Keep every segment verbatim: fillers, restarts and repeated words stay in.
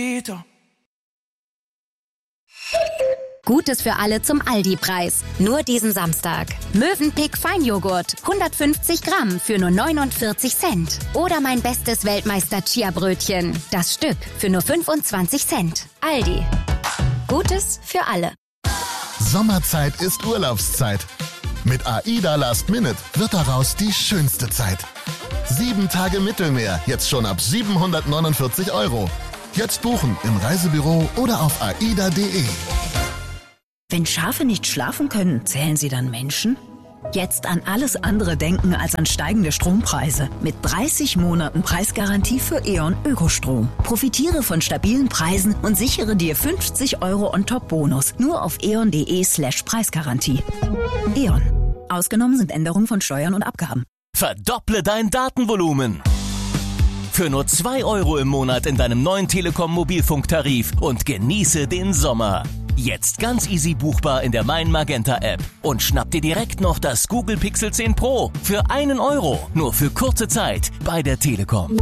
Gutes für alle zum Aldi-Preis. Nur diesen Samstag. Mövenpick Feinjoghurt. hundertfünfzig Gramm für nur neunundvierzig Cent. Oder mein bestes Weltmeister-Chia-Brötchen. Das Stück für nur fünfundzwanzig Cent. Aldi. Gutes für alle. Sommerzeit ist Urlaubszeit. Mit AIDA Last Minute wird daraus die schönste Zeit. Sieben Tage Mittelmeer, jetzt schon ab siebenhundertneunundvierzig Euro. Jetzt buchen im Reisebüro oder auf aida punkt de. Wenn Schafe nicht schlafen können, zählen sie dann Menschen? Jetzt an alles andere denken als an steigende Strompreise. Mit dreißig Monaten Preisgarantie für E.ON Ökostrom. Profitiere von stabilen Preisen und sichere dir fünfzig Euro On-Top-Bonus. Nur auf eon punkt de slash Preisgarantie. E.ON. Ausgenommen sind Änderungen von Steuern und Abgaben. Verdopple dein Datenvolumen. Für nur zwei Euro im Monat in deinem neuen Telekom-Mobilfunktarif und genieße den Sommer. Jetzt ganz easy buchbar in der Mein Magenta App. Und schnapp dir direkt noch das Google Pixel zehn Pro für einen Euro. Nur für kurze Zeit bei der Telekom.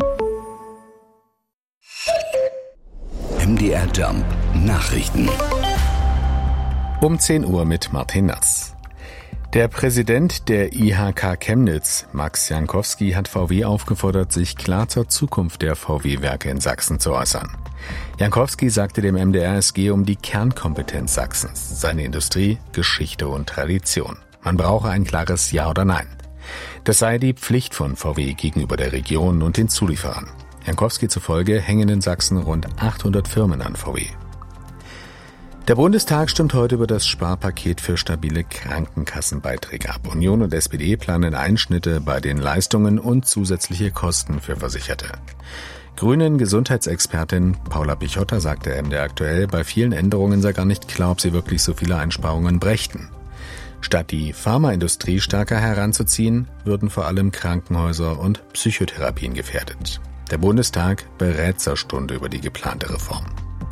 M D R Jump Nachrichten. Um zehn Uhr mit Martin Nass. Der Präsident der I H K Chemnitz, Max Jankowski, hat V W aufgefordert, sich klar zur Zukunft der V W-Werke in Sachsen zu äußern. Jankowski sagte dem M D R, es gehe um die Kernkompetenz Sachsens, seine Industrie, Geschichte und Tradition. Man brauche ein klares Ja oder Nein. Das sei die Pflicht von V W gegenüber der Region und den Zulieferern. Jankowski zufolge hängen in Sachsen rund achthundert Firmen an V W. Der Bundestag stimmt heute über das Sparpaket für stabile Krankenkassenbeiträge ab. Union und S P D planen Einschnitte bei den Leistungen und zusätzliche Kosten für Versicherte. Grünen-Gesundheitsexpertin Paula Pichotta sagte M D R aktuell, bei vielen Änderungen sei gar nicht klar, ob sie wirklich so viele Einsparungen brächten. Statt die Pharmaindustrie stärker heranzuziehen, würden vor allem Krankenhäuser und Psychotherapien gefährdet. Der Bundestag berät zur Stunde über die geplante Reform.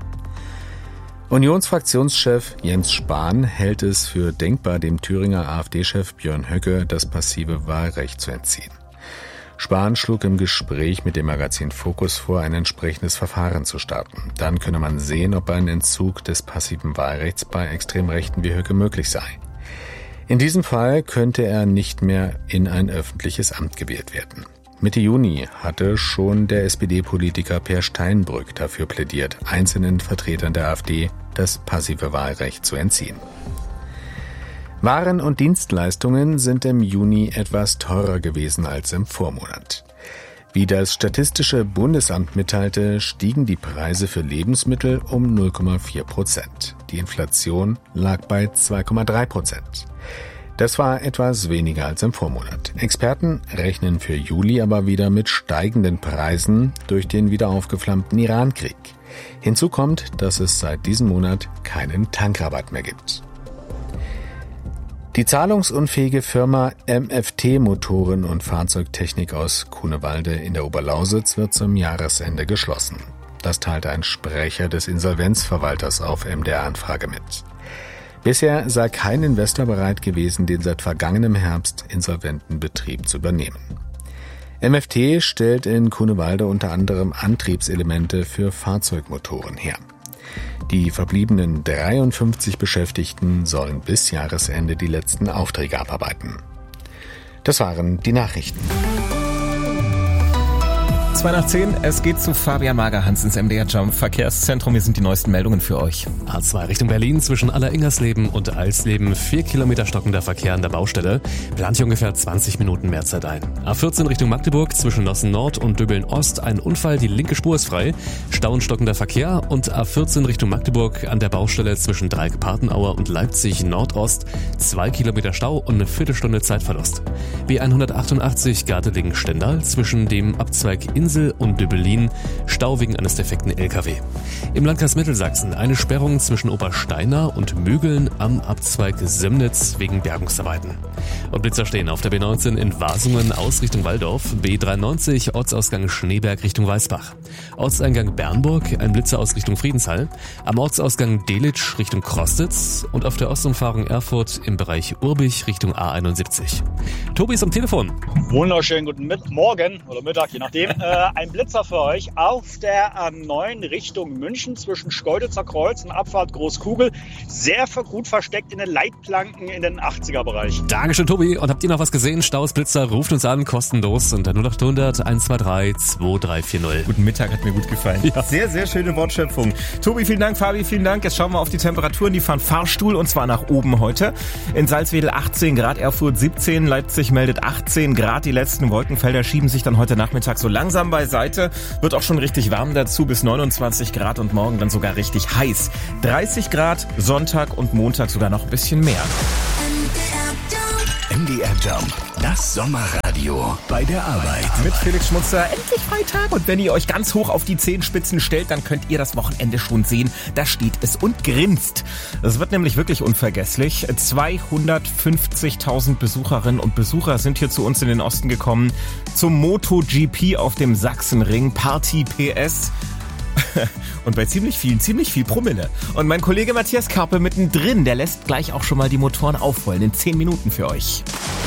Unionsfraktionschef Jens Spahn hält es für denkbar, dem Thüringer AfD-Chef Björn Höcke das passive Wahlrecht zu entziehen. Spahn schlug im Gespräch mit dem Magazin Focus vor, ein entsprechendes Verfahren zu starten. Dann könne man sehen, ob ein Entzug des passiven Wahlrechts bei Extremrechten wie Höcke möglich sei. In diesem Fall könnte er nicht mehr in ein öffentliches Amt gewählt werden. Mitte Juni hatte schon der S P D-Politiker Peer Steinbrück dafür plädiert, einzelnen Vertretern der AfD das passive Wahlrecht zu entziehen. Waren und Dienstleistungen sind im Juni etwas teurer gewesen als im Vormonat. Wie das Statistische Bundesamt mitteilte, stiegen die Preise für Lebensmittel um null Komma vier Prozent. Die Inflation lag bei zwei Komma drei Prozent. Das war etwas weniger als im Vormonat. Experten rechnen für Juli aber wieder mit steigenden Preisen durch den wieder aufgeflammten Iran-Krieg. Hinzu kommt, dass es seit diesem Monat keinen Tankrabatt mehr gibt. Die zahlungsunfähige Firma M F T Motoren und Fahrzeugtechnik aus Grunewalde in der Oberlausitz wird zum Jahresende geschlossen. Das teilte ein Sprecher des Insolvenzverwalters auf M D R-Anfrage mit. Bisher sei kein Investor bereit gewesen, den seit vergangenem Herbst insolventen Betrieb zu übernehmen. M F T stellt in Grunewalde unter anderem Antriebselemente für Fahrzeugmotoren her. Die verbliebenen dreiundfünfzig Beschäftigten sollen bis Jahresende die letzten Aufträge abarbeiten. Das waren die Nachrichten. zwei nach zehn, es geht zu Fabian Magerhans ins M D R Jump Verkehrszentrum. Hier sind die neuesten Meldungen für euch. A zwei Richtung Berlin zwischen Alleringhersleben und Alsleben. Vier Kilometer stockender Verkehr an der Baustelle. Plant hier ungefähr zwanzig Minuten mehr Zeit ein. A vierzehn Richtung Magdeburg zwischen Nossen Nord und Döbeln Ost. Ein Unfall, die linke Spur ist frei. Stau und stockender Verkehr. Und A vierzehn Richtung Magdeburg an der Baustelle zwischen Dreieck-Partenauer und Leipzig Nordost. Zwei Kilometer Stau und eine Viertelstunde Zeitverlust. B hundertachtundachtzig Gardelegen-Stendal zwischen dem Abzweig Insel und Döbelin, Stau wegen eines defekten L K W. Im Landkreis Mittelsachsen eine Sperrung zwischen Obersteiner und Mögeln am Abzweig Sömnitz wegen Bergungsarbeiten. Und Blitzer stehen auf der B neunzehn in Wasungen aus Richtung Walldorf, B dreiundneunzig Ortsausgang Schneeberg Richtung Weißbach. Ortseingang Bernburg, ein Blitzer aus Richtung Friedenshall, am Ortsausgang Delitzsch Richtung Krostitz und auf der Ostumfahrung Erfurt im Bereich Urbich Richtung A einundsiebzig. Tobi ist am Telefon. Wunderschönen guten Mitt- Morgen oder Mittag, je nachdem. äh, ein Blitzer für euch auf der A neun Richtung München zwischen Schkeuditzer Kreuz und Abfahrt Großkugel. Sehr gut versteckt in den Leitplanken in den achtziger-Bereich. Dankeschön, Tobi. Und habt ihr noch was gesehen? Staus, Blitzer, ruft uns an, kostenlos unter null acht hundert eins zwei drei zwei drei vier null. Guten Mittag, hat mir gut gefallen. Ja. Sehr, sehr schöne Wortschöpfung. Tobi, vielen Dank. Fabi, vielen Dank. Jetzt schauen wir auf die Temperaturen. Die fahren Fahrstuhl und zwar nach oben heute. In Salzwedel achtzehn Grad, Erfurt siebzehn, Leipzig meldet achtzehn Grad. Die letzten Wolkenfelder schieben sich dann heute Nachmittag so langsam beiseite. Wird auch schon richtig warm dazu, bis neunundzwanzig Grad und morgen dann sogar richtig heiß. dreißig Grad, Sonntag und Montag sogar noch ein bisschen mehr. M D R Jump, das Sommerradio bei der Arbeit. Mit Felix Schmutzer, endlich Freitag. Und wenn ihr euch ganz hoch auf die Zehenspitzen stellt, dann könnt ihr das Wochenende schon sehen. Da steht es und grinst. Es wird nämlich wirklich unvergesslich. zweihundertfünfzigtausend Besucherinnen und Besucher sind hier zu uns in den Osten gekommen. Zum MotoGP auf dem Sachsenring. Party P S. Und bei ziemlich vielen, ziemlich viel Promille. Und mein Kollege Matthias Karpe mittendrin, der lässt gleich auch schon mal die Motoren aufrollen in zehn Minuten für euch.